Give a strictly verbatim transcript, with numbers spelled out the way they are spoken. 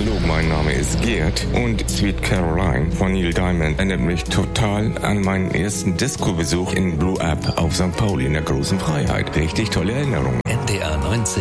Hallo, mein Name ist Gerd und Sweet Caroline von Neil Diamond erinnert mich total an meinen ersten Disco-Besuch in Blue Up auf Sankt Pauli in der Großen Freiheit. Richtig tolle Erinnerung. N D R neunzig